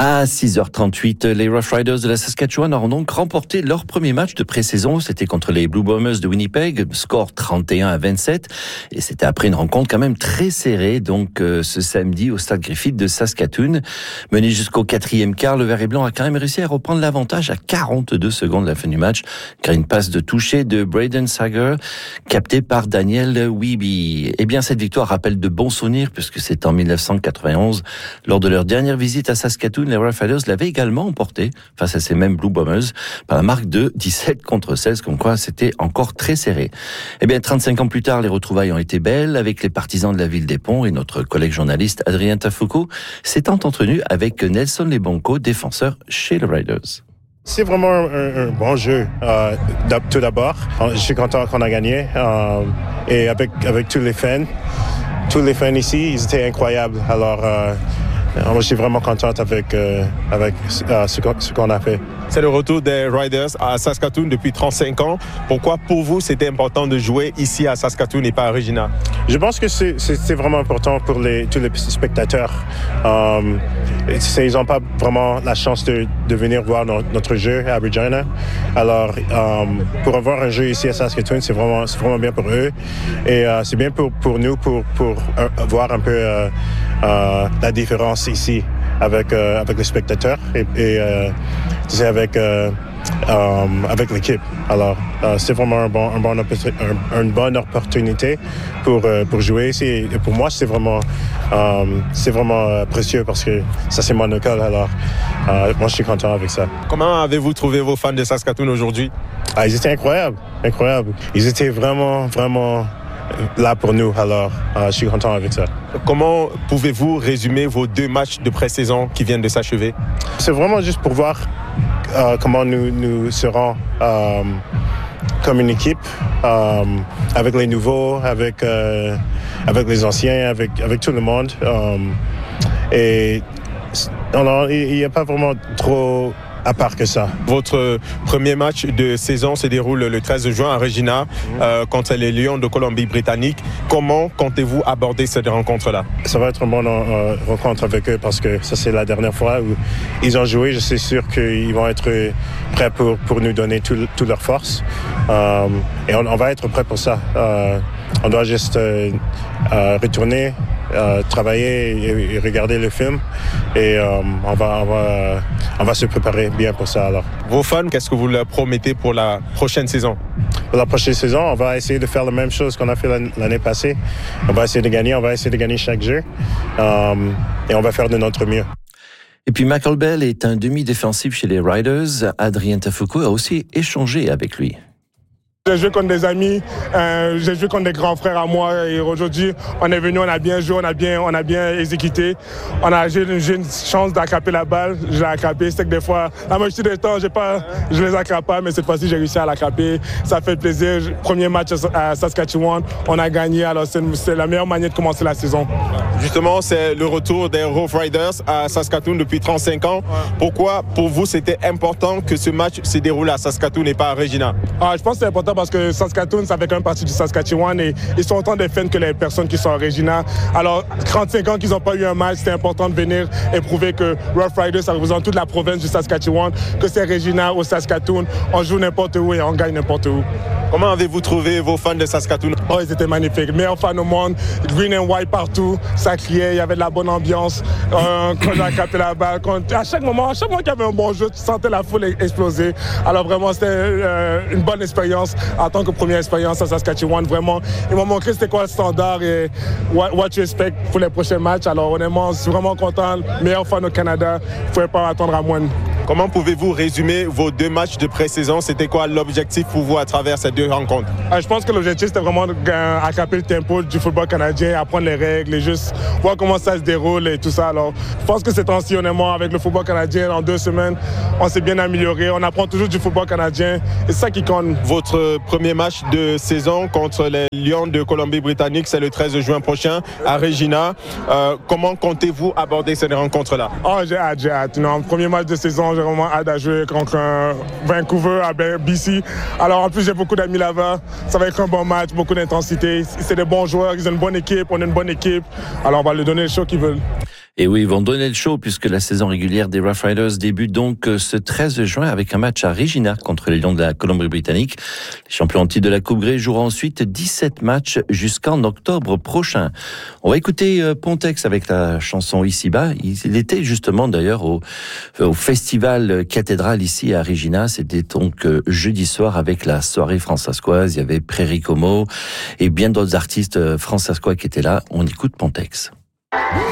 À 6h38, les Rough Riders de la Saskatchewan ont donc remporté leur premier match de pré-saison. C'était contre les Blue Bombers de Winnipeg, score 31-27. Et c'était après une rencontre quand même très serrée, donc ce samedi au Stade Griffith de Saskatoon. Mené jusqu'au 4e quart, le Vert et Blanc a quand même réussi à reprendre l'avantage à 42 secondes de la fin du match, grâce à une passe de toucher de Braden Sager, captée par Daniel Wiebe. Eh bien, cette victoire rappelle de bons souvenirs, puisque c'est en 1991, lors de leur dernière visite à Saskatoon, les Rough Riders l'avaient également emporté face à ces mêmes Blue Bombers par la marque de 17-16, comme quoi c'était encore très serré. Eh bien, 35 ans plus tard, les retrouvailles ont été belles avec les partisans de la ville des Ponts, et notre collègue journaliste Adrien Tafuku s'est entretenu avec Nelson Lebonko, défenseur chez les Riders. C'est vraiment un bon jeu. Tout d'abord, je suis content qu'on a gagné. Et avec tous les fans ici, ils étaient incroyables. Alors, je suis vraiment contente avec ce qu'on a fait. C'est le retour des Riders à Saskatoon depuis 35 ans. Pourquoi, pour vous, c'était important de jouer ici à Saskatoon et pas à Regina? Je pense que c'est vraiment important pour tous les spectateurs. Ils n'ont pas vraiment la chance de venir voir notre jeu à Regina. Alors, pour avoir un jeu ici à Saskatoon, c'est vraiment bien pour eux. Et c'est bien pour nous, pour voir un peu la différence ici avec les spectateurs et avec l'équipe. Alors, c'est vraiment une bonne opportunité pour jouer ici. Et pour moi, c'est vraiment précieux parce que ça, c'est mon école. Alors, moi, je suis content avec ça. Comment avez-vous trouvé vos fans de Saskatoon aujourd'hui? Ils étaient incroyables. Ils étaient vraiment là pour nous. Alors, je suis content avec ça. Comment pouvez-vous résumer vos 2 matchs de pré-saison qui viennent de s'achever? C'est vraiment juste pour voir comment nous serons comme une équipe, avec les nouveaux, avec les anciens, avec tout le monde. Et il n'y a pas vraiment trop à part que ça. Votre premier match de saison se déroule le 13 juin à Regina contre les Lions de Colombie-Britannique. Comment comptez-vous aborder cette rencontre-là? Ça va être une bonne rencontre avec eux parce que ça, c'est la dernière fois où ils ont joué. Je suis sûr qu'ils vont être prêts pour nous donner toute leur force. Et on va être prêts pour ça. On doit juste retourner, travailler et regarder le film. Et on va se préparer bien pour ça. Alors. Vos fans, qu'est-ce que vous leur promettez pour la prochaine saison? Pour la prochaine saison, on va essayer de faire la même chose qu'on a fait l'année passée. On va essayer de gagner chaque jeu. Et on va faire de notre mieux. Et puis Michael Bell est un demi-défensif chez les Riders. Adrien Tafuku a aussi échangé avec lui. J'ai joué contre des amis, j'ai joué contre des grands frères à moi et aujourd'hui on est venu, on a bien joué, on a bien exécuté. J'ai une chance d'attraper la balle, je l'ai attrapé. C'est que des fois, la moitié du temps, je les attrape pas, mais cette fois-ci j'ai réussi à l'attraper. Ça fait plaisir. Premier match à Saskatchewan, on a gagné, alors c'est la meilleure manière de commencer la saison. Justement, c'est le retour des Rough Riders à Saskatoon depuis 35 ans. Ouais. Pourquoi, pour vous, c'était important que ce match se déroule à Saskatoon et pas à Regina? Je pense que c'est important parce que Saskatoon, ça fait quand même partie du Saskatchewan et ils sont autant des fans que les personnes qui sont à Regina. Alors, 35 ans qu'ils n'ont pas eu un match, c'était important de venir et prouver que Rough Riders, ça représente toute la province du Saskatchewan, que c'est Regina ou Saskatoon, on joue n'importe où et on gagne n'importe où. Comment avez-vous trouvé vos fans de Saskatoon? Ils étaient magnifiques. Meilleurs fans au monde, green and white partout, ça criait, il y avait de la bonne ambiance. Quand on a capté la balle, à chaque moment qu'il y avait un bon jeu, tu sentais la foule exploser. Alors vraiment, c'était une bonne expérience en tant que première expérience à Saskatchewan. Vraiment, ils m'ont montré c'était quoi le standard et what you expect pour les prochains matchs. Alors honnêtement, je suis vraiment content. Meilleur fan au Canada, il ne pouvait pas attendre à moins. Comment pouvez-vous résumer vos 2 matchs de pré-saison? C'était quoi l'objectif pour vous à travers ces 2 rencontres? Je pense que l'objectif, c'était vraiment d'attraper le tempo du football canadien, apprendre les règles et juste voir comment ça se déroule et tout ça. Alors, je pense que c'est ainsi, honnêtement, avec le football canadien, en 2 semaines, on s'est bien amélioré. On apprend toujours du football canadien et c'est ça qui compte. Votre premier match de saison contre les Lions de Colombie-Britannique, c'est le 13 juin prochain à Regina. Comment comptez-vous aborder cette rencontre-là? J'ai hâte. Non, premier match de saison, j'ai vraiment hâte à jouer contre Vancouver, à BC. Alors en plus, j'ai beaucoup d'amis là-bas. Ça va être un bon match, beaucoup d'intensité. C'est des bons joueurs, ils ont une bonne équipe, on a une bonne équipe. Alors on va leur donner le show qu'ils veulent. Et oui, ils vont donner le show puisque la saison régulière des Rough Riders débute donc ce 13 juin avec un match à Regina contre les Lions de la Colombie-Britannique. Les champions en titre de la Coupe Grey joueront ensuite 17 matchs jusqu'en octobre prochain. On va écouter Pontex avec la chanson Ici-bas. Il était justement d'ailleurs au festival cathédrale ici à Regina. C'était donc jeudi soir avec la soirée françaiscoise. Il y avait Prairie Como et bien d'autres artistes françaiscois qui étaient là. On écoute Pontex.